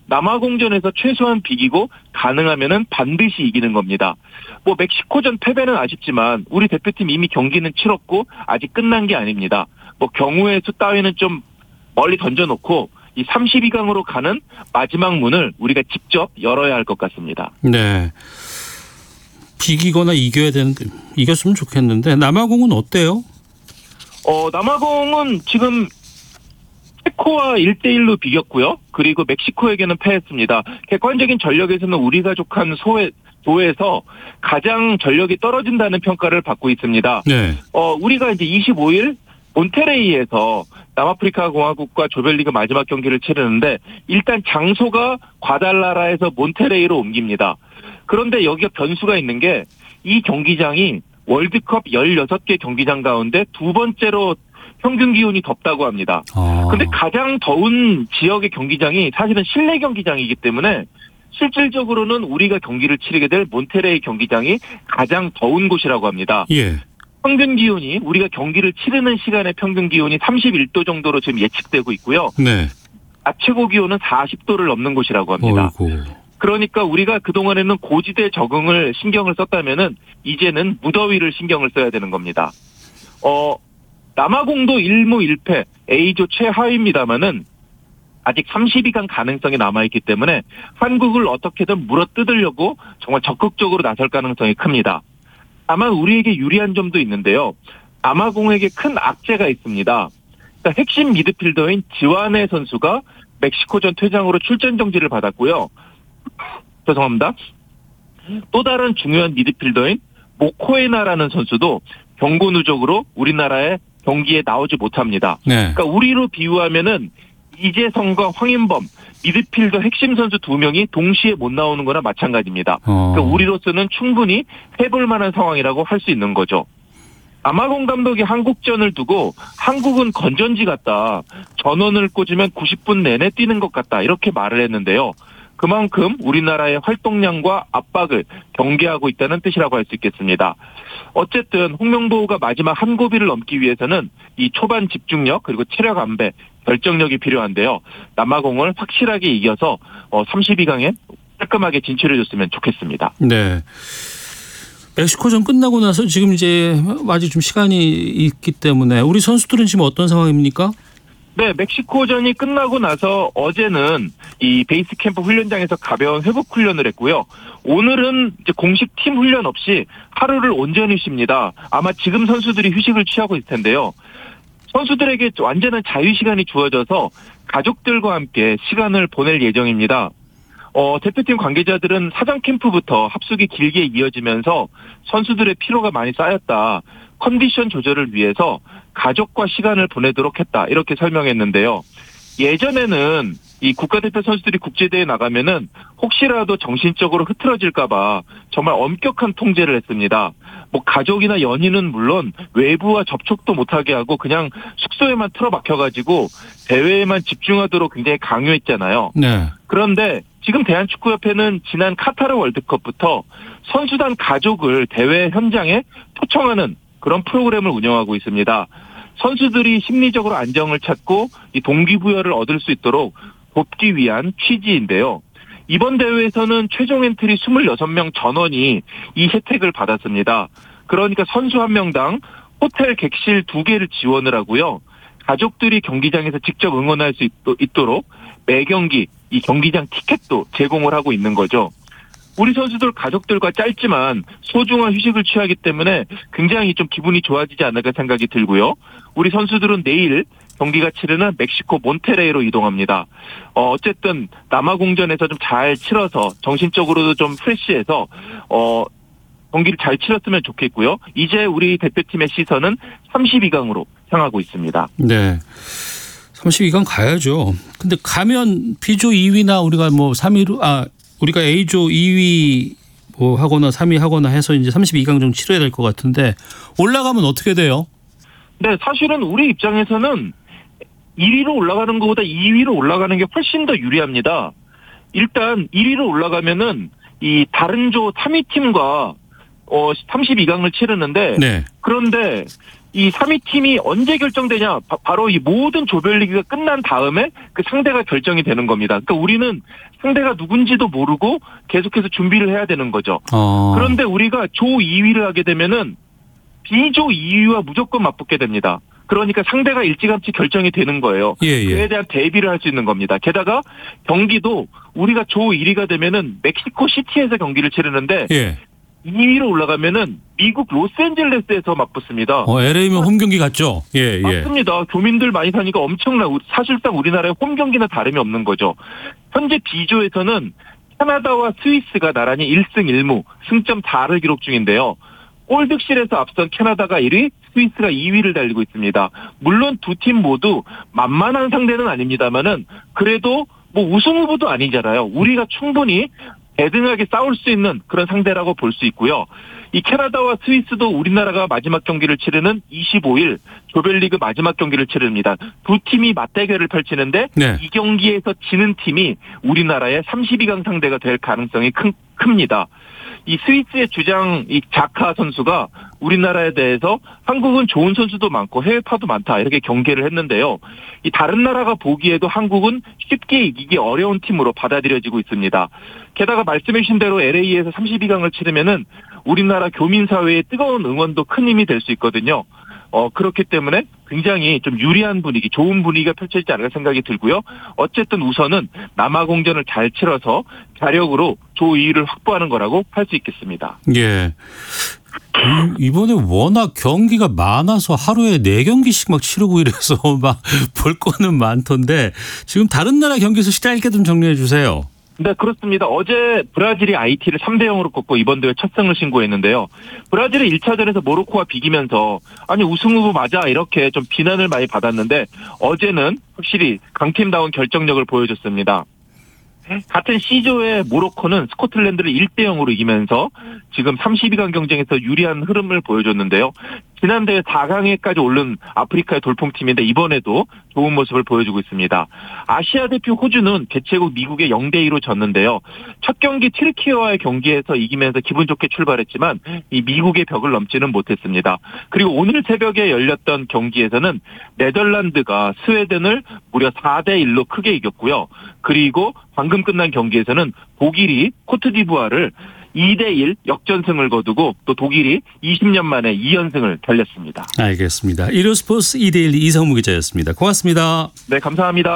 남아공전에서 최소한 비기고 가능하면은 반드시 이기는 겁니다. 뭐 멕시코전 패배는 아쉽지만 우리 대표팀 이미 경기는 치렀고 아직 끝난 게 아닙니다. 뭐 경우의 수 따위는 좀 멀리 던져놓고 이 32강으로 가는 마지막 문을 우리가 직접 열어야 할 것 같습니다. 네. 비기거나 이겼으면 좋겠는데 남아공은 어때요? 남아공은 지금 체코와 1대1로 비겼고요. 그리고 멕시코에게는 패했습니다. 객관적인 전력에서는 우리가 속한 조에서 가장 전력이 떨어진다는 평가를 받고 있습니다. 네. 우리가 이제 25일 몬테레이에서 남아프리카 공화국과 조별리그 마지막 경기를 치르는데 일단 장소가 과달라라에서 몬테레이로 옮깁니다. 그런데 여기가 변수가 있는 게 이 경기장이 월드컵 16개 경기장 가운데 두 번째로 평균 기온이 덥다고 합니다. 그런데 가장 더운 지역의 경기장이 사실은 실내 경기장이기 때문에 실질적으로는 우리가 경기를 치르게 될 몬테레이 경기장이 가장 더운 곳이라고 합니다. 예. 평균 기온이 우리가 경기를 치르는 시간의 평균 기온이 31도 정도로 지금 예측되고 있고요. 네. 최고 기온은 40도를 넘는 곳이라고 합니다. 어이구. 그러니까 우리가 그동안에는 고지대 적응을 신경을 썼다면은 이제는 무더위를 신경을 써야 되는 겁니다. 남아공도 1무 1패 A조 최하위입니다만은 아직 32강 가능성이 남아있기 때문에 한국을 어떻게든 물어뜯으려고 정말 적극적으로 나설 가능성이 큽니다. 다만 우리에게 유리한 점도 있는데요. 남아공에게 큰 악재가 있습니다. 그러니까 핵심 미드필더인 지완해 선수가 멕시코전 퇴장으로 출전 정지를 받았고요. 죄송합니다. 또 다른 중요한 미드필더인 모코에나라는 선수도 경고 누적으로 우리나라의 경기에 나오지 못합니다. 네. 그러니까 우리로 비유하면은 이재성과 황인범 미드필더 핵심 선수 2명이 동시에 못 나오는 거나 마찬가지입니다. 그러니까 우리로서는 충분히 해볼 만한 상황이라고 할 수 있는 거죠. 남아공 감독이 한국전을 두고 한국은 건전지 같다. 전원을 꽂으면 90분 내내 뛰는 것 같다. 이렇게 말을 했는데요. 그만큼 우리나라의 활동량과 압박을 경계하고 있다는 뜻이라고 할 수 있겠습니다. 어쨌든 홍명보가 마지막 한 고비를 넘기 위해서는 이 초반 집중력 그리고 체력 안배, 결정력이 필요한데요. 남아공을 확실하게 이겨서 32강에 깔끔하게 진출해줬으면 좋겠습니다. 네. 멕시코전 끝나고 나서 지금 이제 아직 좀 시간이 있기 때문에 우리 선수들은 지금 어떤 상황입니까? 네, 멕시코전이 끝나고 나서 어제는 이 베이스 캠프 훈련장에서 가벼운 회복 훈련을 했고요. 오늘은 이제 공식 팀 훈련 없이 하루를 온전히 쉽니다. 아마 지금 선수들이 휴식을 취하고 있을 텐데요. 선수들에게 완전한 자유 시간이 주어져서 가족들과 함께 시간을 보낼 예정입니다. 대표팀 관계자들은 사전 캠프부터 합숙이 길게 이어지면서 선수들의 피로가 많이 쌓였다. 컨디션 조절을 위해서 가족과 시간을 보내도록 했다. 이렇게 설명했는데요. 예전에는 이 국가대표 선수들이 국제대회에 나가면은 혹시라도 정신적으로 흐트러질까봐 정말 엄격한 통제를 했습니다. 뭐 가족이나 연인은 물론 외부와 접촉도 못하게 하고 그냥 숙소에만 틀어박혀가지고 대회에만 집중하도록 굉장히 강요했잖아요. 네. 그런데 지금 대한축구협회는 지난 카타르 월드컵부터 선수단 가족을 대회 현장에 초청하는 그런 프로그램을 운영하고 있습니다. 선수들이 심리적으로 안정을 찾고 이 동기부여를 얻을 수 있도록 돕기 위한 취지인데요. 이번 대회에서는 최종 엔트리 26명 전원이 이 혜택을 받았습니다. 그러니까 선수 한 명당 호텔 객실 2개를 지원을 하고요. 가족들이 경기장에서 직접 응원할 수 있도록 매 경기 이 경기장 티켓도 제공을 하고 있는 거죠. 우리 선수들 가족들과 짧지만 소중한 휴식을 취하기 때문에 굉장히 좀 기분이 좋아지지 않을까 생각이 들고요. 우리 선수들은 내일 경기가 치르는 멕시코 몬테레이로 이동합니다. 어쨌든 남아공전에서 좀 잘 치러서 정신적으로도 좀 프레시해서 경기를 잘 치렀으면 좋겠고요. 이제 우리 대표팀의 시선은 32강으로 향하고 있습니다. 네. 32강 가야죠. 근데 가면 B조 2위나 우리가 뭐 3위로 우리가 A조 2위 뭐 하거나 3위 하거나 해서 이제 32강 좀 치러야 될 것 같은데 올라가면 어떻게 돼요? 네, 사실은 우리 입장에서는 1위로 올라가는 것보다 2위로 올라가는 게 훨씬 더 유리합니다. 일단 1위로 올라가면은 이 다른 조 3위 팀과 32강을 치르는데 네. 그런데 이 3위 팀이 언제 결정되냐? 바로 이 모든 조별리그가 끝난 다음에 그 상대가 결정이 되는 겁니다. 그러니까 우리는 상대가 누군지도 모르고 계속해서 준비를 해야 되는 거죠. 그런데 우리가 조 2위를 하게 되면은 B조 2위와 무조건 맞붙게 됩니다. 그러니까 상대가 일찌감치 결정이 되는 거예요. 그에 대한 대비를 할 수 있는 겁니다. 게다가 경기도 우리가 조 1위가 되면은 멕시코 시티에서 경기를 치르는데 2위로 올라가면은 미국 로스앤젤레스에서 맞붙습니다. LA면 홈 경기 같죠? 맞습니다. 교민들 많이 사니까 사실상 우리나라의 홈 경기나 다름이 없는 거죠. 현재 B조에서는 캐나다와 스위스가 나란히 1승 1무, 승점 4를 기록 중인데요. 골득실에서 앞선 캐나다가 1위, 스위스가 2위를 달리고 있습니다. 물론 두 팀 모두 만만한 상대는 아닙니다만은 그래도 뭐 우승 후보도 아니잖아요. 우리가 충분히 대등하게 싸울 수 있는 그런 상대라고 볼 수 있고요. 이 캐나다와 스위스도 우리나라가 마지막 경기를 치르는 25일 조별리그 마지막 경기를 치릅니다. 두 팀이 맞대결을 펼치는데 이 경기에서 지는 팀이 우리나라의 32강 상대가 될 가능성이 큽니다. 이 스위스의 주장 이 자카 선수가 우리나라에 대해서 한국은 좋은 선수도 많고 해외파도 많다 이렇게 경계를 했는데요. 이 다른 나라가 보기에도 한국은 쉽게 이기기 어려운 팀으로 받아들여지고 있습니다. 게다가 말씀해 주신 대로 LA에서 32강을 치르면은 우리나라 교민 사회의 뜨거운 응원도 큰 힘이 될 수 있거든요. 그렇기 때문에 굉장히 좀 유리한 분위기, 좋은 분위기가 펼쳐지지 않을까 생각이 들고요. 어쨌든 우선은 남아공전을 잘 치러서 자력으로 조 2위를 확보하는 거라고 할 수 있겠습니다. 이번에 워낙 경기가 많아서 하루에 4경기씩 막 치르고 이래서 막 볼 거는 많던데 지금 다른 나라 경기에서 짧게 좀 정리해 주세요. 네, 그렇습니다. 어제 브라질이 하이티를 3대0으로 꺾고 이번 대회 첫 승을 신고했는데요. 브라질이 1차전에서 모로코와 비기면서 아니 우승 후보 맞아 이렇게 좀 비난을 많이 받았는데 어제는 확실히 강팀다운 결정력을 보여줬습니다. 같은 C조의 모로코는 스코틀랜드를 1대0으로 이기면서 지금 32강 경쟁에서 유리한 흐름을 보여줬는데요. 지난 대회 4강에까지 오른 아프리카의 돌풍팀인데 이번에도 좋은 모습을 보여주고 있습니다. 아시아 대표 호주는 개최국 미국에 0대2로 졌는데요. 첫 경기 튀르키예와의 경기에서 이기면서 기분 좋게 출발했지만 이 미국의 벽을 넘지는 못했습니다. 그리고 오늘 새벽에 열렸던 경기에서는 네덜란드가 스웨덴을 무려 4대1로 크게 이겼고요. 그리고 방금 끝난 경기에서는 독일이 코트디부아를 2대1 역전승을 거두고 또 독일이 20년 만에 2연승을 달렸습니다. 알겠습니다. 일요스포츠 2대1 이성무 기자였습니다. 고맙습니다. 네, 감사합니다.